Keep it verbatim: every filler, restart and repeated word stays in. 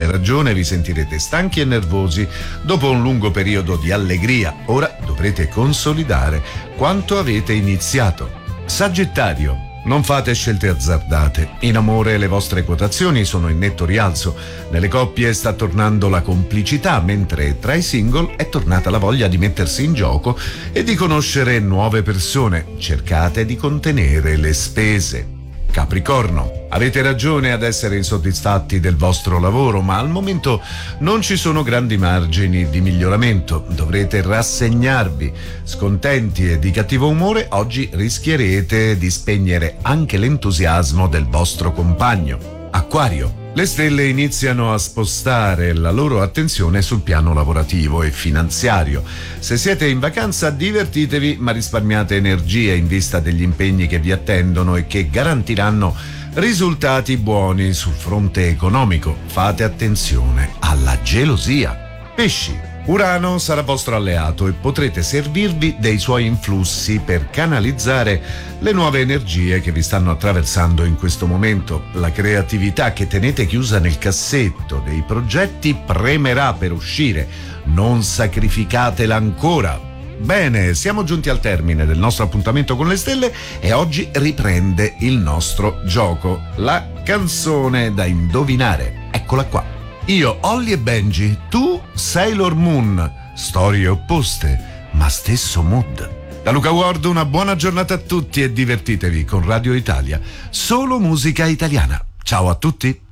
ragione vi sentirete stanchi e nervosi dopo un lungo periodo di allegria. Ora dovrete consolidare quanto avete iniziato. Sagittario. Non fate scelte azzardate. In amore le vostre quotazioni sono in netto rialzo. Nelle coppie sta tornando la complicità, mentre tra i single è tornata la voglia di mettersi in gioco e di conoscere nuove persone. Cercate di contenere le spese. Capricorno. Avete ragione ad essere insoddisfatti del vostro lavoro, ma al momento non ci sono grandi margini di miglioramento. Dovrete rassegnarvi. Scontenti e di cattivo umore, oggi rischierete di spegnere anche l'entusiasmo del vostro compagno. Acquario. Le stelle iniziano a spostare la loro attenzione sul piano lavorativo e finanziario. Se siete in vacanza, divertitevi, ma risparmiate energie in vista degli impegni che vi attendono e che garantiranno risultati buoni sul fronte economico. Fate attenzione alla gelosia. Pesci. Urano sarà vostro alleato e potrete servirvi dei suoi influssi per canalizzare le nuove energie che vi stanno attraversando in questo momento. La creatività che tenete chiusa nel cassetto dei progetti premerà per uscire. Non sacrificatela ancora. Bene, siamo giunti al termine del nostro appuntamento con le stelle e oggi riprende il nostro gioco, la canzone da indovinare. Eccola qua. Io, Holly e Benji, tu, Sailor Moon. Storie opposte, ma stesso mood. Da Luca Ward una buona giornata a tutti e divertitevi con Radio Italia. Solo musica italiana. Ciao a tutti.